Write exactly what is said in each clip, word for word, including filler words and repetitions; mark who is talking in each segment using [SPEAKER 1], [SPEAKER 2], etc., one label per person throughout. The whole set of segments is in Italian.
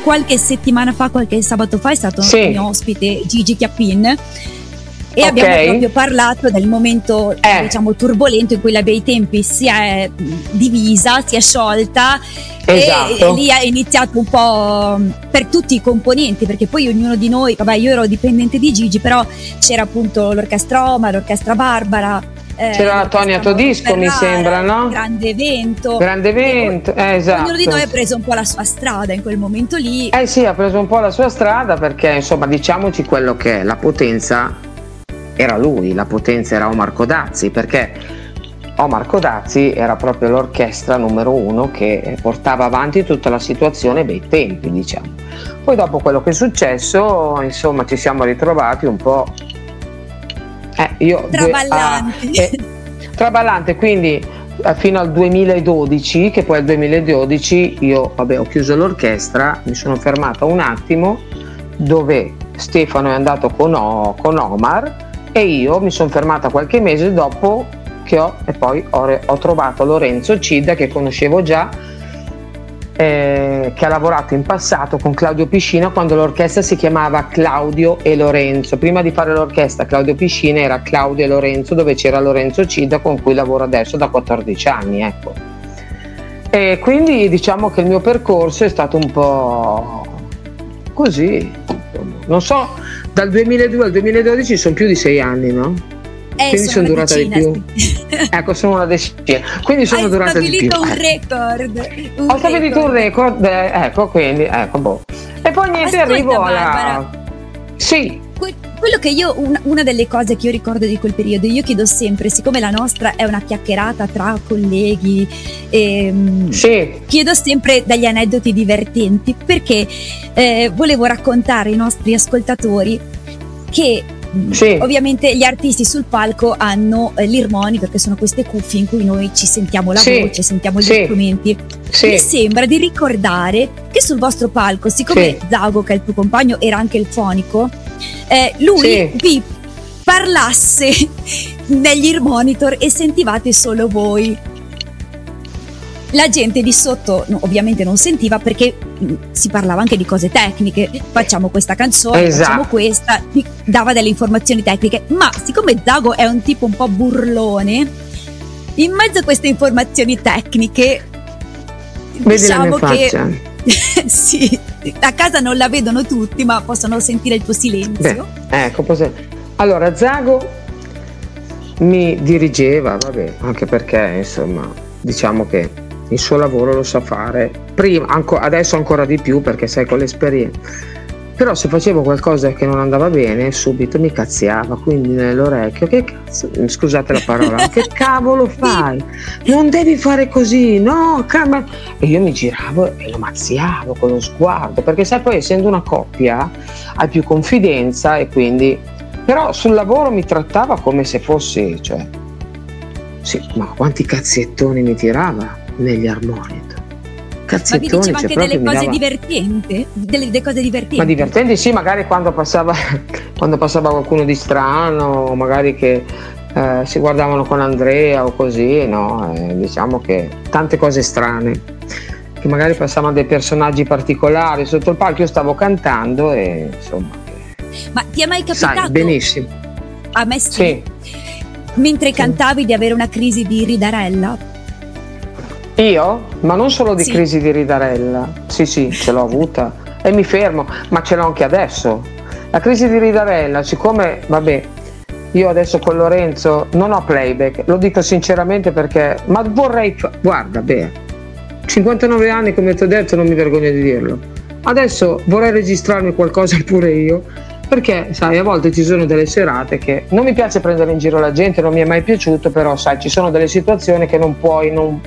[SPEAKER 1] qualche settimana fa, qualche sabato fa, è stato
[SPEAKER 2] sì.
[SPEAKER 1] mio ospite Gigi Chiappin e
[SPEAKER 2] okay.
[SPEAKER 1] abbiamo proprio parlato del momento
[SPEAKER 2] eh.
[SPEAKER 1] diciamo turbolento in cui la Bei Tempi si è divisa, si è sciolta.
[SPEAKER 2] Esatto.
[SPEAKER 1] E, e lì è iniziato un po' per tutti i componenti, perché poi ognuno di noi, vabbè, io ero dipendente di Gigi, però c'era appunto l'orchestra Oma, l'orchestra Barbara, eh,
[SPEAKER 2] c'era la Tonia Todisco, mi sembra, no?
[SPEAKER 1] Grande evento.
[SPEAKER 2] Grande evento, eh, esatto.
[SPEAKER 1] Ognuno di noi ha preso un po' la sua strada in quel momento lì.
[SPEAKER 2] Eh sì, ha preso un po' la sua strada, perché insomma, diciamoci quello che è, la potenza era lui, la potenza era Omar Codazzi, perché Omar Codazzi era proprio l'orchestra numero uno che portava avanti tutta la situazione Bei Tempi, diciamo. Poi dopo quello che è successo, insomma, ci siamo ritrovati un po' eh, io
[SPEAKER 1] traballanti.
[SPEAKER 2] Due, ah, eh, traballante, quindi eh, fino al duemiladodici, che poi al duemiladodici io vabbè, ho chiuso l'orchestra, mi sono fermata un attimo, dove Stefano è andato con, o, con Omar e io mi sono fermata qualche mese dopo che ho, e poi ho, ho trovato Lorenzo Cida, che conoscevo già, eh, che ha lavorato in passato con Claudio Piscina quando l'orchestra si chiamava Claudio e Lorenzo. Prima di fare l'orchestra Claudio Piscina era Claudio e Lorenzo, dove c'era Lorenzo Cida, con cui lavoro adesso da quattordici anni, ecco. E quindi diciamo che il mio percorso è stato un po' così, non so, dal duemiladue al duemiladodici sono più di sei anni, no?
[SPEAKER 1] Eh,
[SPEAKER 2] quindi sono, sono durata
[SPEAKER 1] decina,
[SPEAKER 2] di più.
[SPEAKER 1] Sì.
[SPEAKER 2] Ecco, sono una decina. Quindi sono
[SPEAKER 1] Hai
[SPEAKER 2] durata di più.
[SPEAKER 1] Hai stabilito un record. Un
[SPEAKER 2] Ho stabilito un record, eh, ecco, quindi, ecco, boh. E poi niente,
[SPEAKER 1] Ascolta,
[SPEAKER 2] arrivo alla...
[SPEAKER 1] Barbara,
[SPEAKER 2] Sì.
[SPEAKER 1] que- quello che io, una, una delle cose che io ricordo di quel periodo, io chiedo sempre, siccome la nostra è una chiacchierata tra colleghi, ehm,
[SPEAKER 2] sì.
[SPEAKER 1] chiedo sempre degli aneddoti divertenti, perché eh, volevo raccontare ai nostri ascoltatori che
[SPEAKER 2] Sì.
[SPEAKER 1] ovviamente gli artisti sul palco hanno eh, l'earmonitor, che sono queste cuffie in cui noi ci sentiamo la
[SPEAKER 2] sì.
[SPEAKER 1] voce, sentiamo gli
[SPEAKER 2] sì.
[SPEAKER 1] strumenti.
[SPEAKER 2] Sì.
[SPEAKER 1] Mi sembra di ricordare che sul vostro palco, siccome
[SPEAKER 2] sì.
[SPEAKER 1] Zago, che è il tuo compagno, era anche il fonico, eh, lui
[SPEAKER 2] sì.
[SPEAKER 1] vi parlasse negli earmonitor e sentivate solo voi. La gente di sotto no, ovviamente non sentiva, perché mh, si parlava anche di cose tecniche, facciamo questa canzone,
[SPEAKER 2] esatto.
[SPEAKER 1] facciamo questa, vi dava delle informazioni tecniche, ma siccome Zago è un tipo un po' burlone, in mezzo a queste informazioni tecniche
[SPEAKER 2] vedi
[SPEAKER 1] diciamo
[SPEAKER 2] la mia
[SPEAKER 1] che
[SPEAKER 2] faccia.
[SPEAKER 1] sì, a casa non la vedono tutti, ma possono sentire il tuo silenzio.
[SPEAKER 2] Beh, ecco, posso... allora Zago mi dirigeva, vabbè, anche perché insomma diciamo che il suo lavoro lo sa fare, prima, anco, adesso ancora di più, perché sai, con l'esperienza. Però se facevo qualcosa che non andava bene, subito mi cazziava, quindi nell'orecchio, che cazzo, scusate la parola, che cavolo fai? Non devi fare così, no, calma. E io mi giravo e lo mazziavo con lo sguardo, perché sai, poi essendo una coppia hai più confidenza e quindi... Però sul lavoro mi trattava come se fossi, cioè... Sì, ma quanti cazziettoni mi tirava negli armonitor.
[SPEAKER 1] Ma vi diceva anche delle cose
[SPEAKER 2] dava...
[SPEAKER 1] divertenti? Delle, delle cose divertenti?
[SPEAKER 2] Ma divertenti sì, magari quando passava quando passava qualcuno di strano, magari che eh, si guardavano con Andrea o così, no? Eh, diciamo che tante cose strane, che magari passavano dei personaggi particolari sotto il palco, io stavo cantando e insomma...
[SPEAKER 1] Ma ti è mai capitato?
[SPEAKER 2] Sai, benissimo.
[SPEAKER 1] A me sì.
[SPEAKER 2] Sì.
[SPEAKER 1] Mentre
[SPEAKER 2] sì.
[SPEAKER 1] cantavi di avere una crisi di ridarella?
[SPEAKER 2] Io? Ma non solo di
[SPEAKER 1] sì.
[SPEAKER 2] crisi di ridarella, sì sì, ce l'ho avuta e mi fermo, ma ce l'ho anche adesso. La crisi di ridarella, siccome, vabbè, io adesso con Lorenzo non ho playback, lo dico sinceramente perché, ma vorrei, fa- guarda, beh, cinquantanove anni come ti ho detto, non mi vergogno di dirlo. Adesso vorrei registrarmi qualcosa pure io, perché sai, a volte ci sono delle serate che non mi piace prendere in giro la gente, non mi è mai piaciuto, però sai, ci sono delle situazioni che non puoi non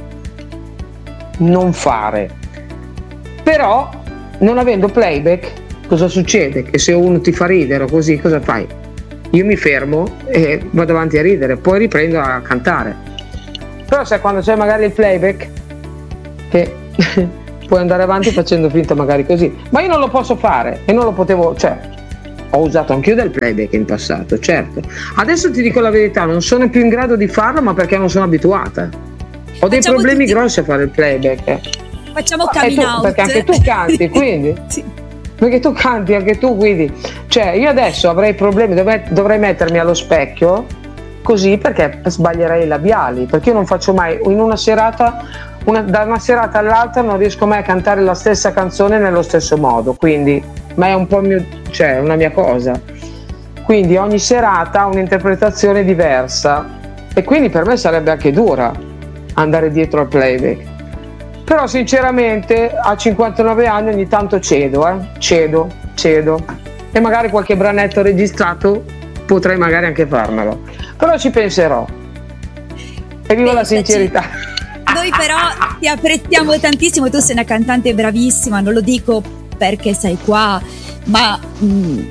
[SPEAKER 2] non fare. Però non avendo playback cosa succede? Che se uno ti fa ridere o così, cosa fai? Io mi fermo e vado avanti a ridere, poi riprendo a cantare. Però sai, quando c'è magari il playback che puoi andare avanti facendo finta magari così, ma io non lo posso fare e non lo potevo, cioè ho usato anch'io del playback in passato, certo. Adesso ti dico la verità, non sono più in grado di farlo, ma perché non sono abituata. Ho dei
[SPEAKER 1] Facciamo
[SPEAKER 2] problemi
[SPEAKER 1] tutti...
[SPEAKER 2] grossi a fare il playback.
[SPEAKER 1] Facciamo coming
[SPEAKER 2] tu,
[SPEAKER 1] out.
[SPEAKER 2] perché anche tu canti, quindi. Sì. Perché tu canti anche tu, quindi. Cioè, io adesso avrei problemi, dovrei, dovrei mettermi allo specchio così, perché sbaglierei i labiali, perché io non faccio mai in una serata, una, da una serata all'altra non riesco mai a cantare la stessa canzone nello stesso modo, quindi, ma è un po' mio, cioè, una mia cosa. Quindi ogni serata ha un'interpretazione diversa e quindi per me sarebbe anche dura andare dietro al playback. Però sinceramente a cinquantanove anni ogni tanto cedo, eh? cedo, cedo e magari qualche branetto registrato potrei magari anche farmelo, però ci penserò e vivo la sincerità.
[SPEAKER 1] Noi però ti apprezziamo tantissimo, tu sei una cantante bravissima, non lo dico perché sei qua, ma mh,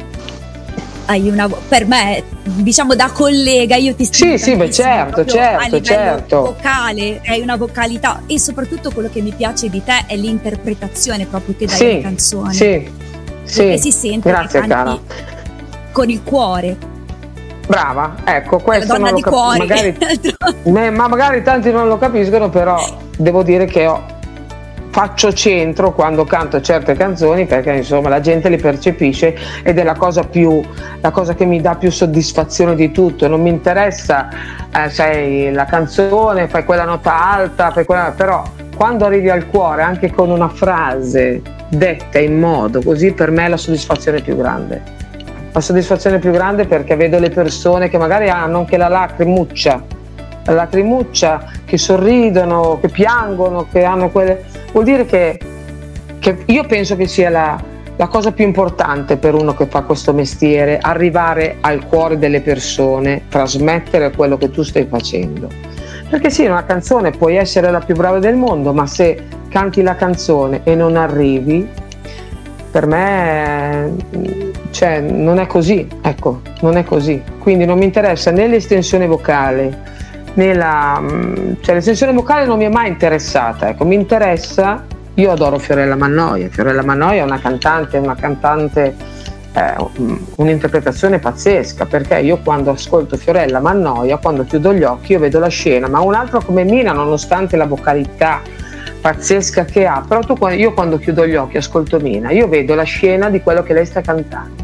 [SPEAKER 1] hai una, per me, diciamo da collega, io ti stimo.
[SPEAKER 2] Sì, sì, beh, certo, certo,
[SPEAKER 1] a
[SPEAKER 2] certo.
[SPEAKER 1] vocale, hai una vocalità e soprattutto quello che mi piace di te è l'interpretazione proprio che dai
[SPEAKER 2] sì,
[SPEAKER 1] alle canzoni.
[SPEAKER 2] Sì, sì.
[SPEAKER 1] Si sente
[SPEAKER 2] grazie,
[SPEAKER 1] che
[SPEAKER 2] cara.
[SPEAKER 1] Con il cuore.
[SPEAKER 2] Brava, ecco, questo
[SPEAKER 1] non lo
[SPEAKER 2] capisco. Magari, ma magari tanti non lo capiscono, però devo dire che ho faccio centro quando canto certe canzoni, perché insomma la gente li percepisce ed è la cosa più la cosa che mi dà più soddisfazione di tutto. Non mi interessa eh, sai la canzone, fai quella nota alta, fai quella, però quando arrivi al cuore anche con una frase detta in modo così, per me è la soddisfazione più grande. La soddisfazione più grande, perché vedo le persone che magari hanno anche la lacrimuccia la lacrimuccia, che sorridono, che piangono, che hanno quelle, vuol dire che, che io penso che sia la, la cosa più importante per uno che fa questo mestiere, arrivare al cuore delle persone, trasmettere quello che tu stai facendo. Perché sì, una canzone puoi essere la più brava del mondo, ma se canti la canzone e non arrivi, per me cioè, non è così, ecco, non è così. Quindi non mi interessa né l'estensione vocale, nella, cioè l'estensione vocale non mi è mai interessata, ecco, mi interessa, io adoro Fiorella Mannoia. Fiorella Mannoia è una cantante, una cantante eh, un'interpretazione pazzesca, perché io quando ascolto Fiorella Mannoia, quando chiudo gli occhi io vedo la scena, ma un altro come Mina, nonostante la vocalità pazzesca che ha, però tu, io quando chiudo gli occhi ascolto Mina, io vedo la scena di quello che lei sta cantando.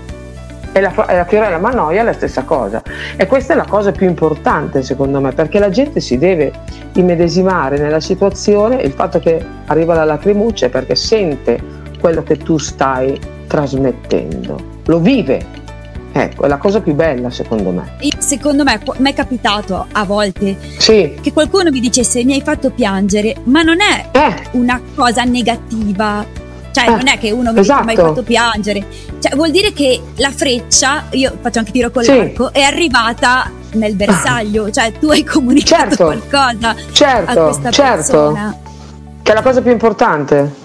[SPEAKER 2] E la, la Fiorella Mannoia è la stessa cosa, e questa è la cosa più importante secondo me, perché la gente si deve immedesimare nella situazione, il fatto che arriva la lacrimuccia è perché sente quello che tu stai trasmettendo, lo vive, ecco, è la cosa più bella secondo me.
[SPEAKER 1] Secondo me mi è capitato a volte
[SPEAKER 2] sì.
[SPEAKER 1] che qualcuno mi dicesse mi hai fatto piangere, ma non è
[SPEAKER 2] eh.
[SPEAKER 1] una cosa negativa. Cioè, eh, non è che uno mi
[SPEAKER 2] esatto.
[SPEAKER 1] dice mi hai fatto piangere. Cioè, vuol dire che la freccia, io faccio anche tiro con
[SPEAKER 2] sì.
[SPEAKER 1] l'arco, è arrivata nel bersaglio. Cioè, tu hai comunicato
[SPEAKER 2] certo.
[SPEAKER 1] qualcosa
[SPEAKER 2] certo,
[SPEAKER 1] a questa
[SPEAKER 2] certo.
[SPEAKER 1] persona.
[SPEAKER 2] Che è la cosa più importante.